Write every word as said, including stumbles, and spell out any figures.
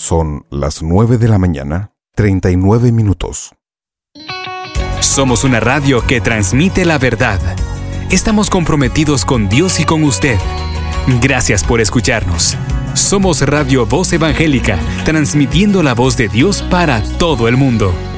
Son las nueve de la mañana, treinta y nueve minutos. Somos una radio que transmite la verdad. Estamos comprometidos con Dios y con usted. Gracias por escucharnos. Somos Radio Voz Evangélica, transmitiendo la voz de Dios para todo el mundo.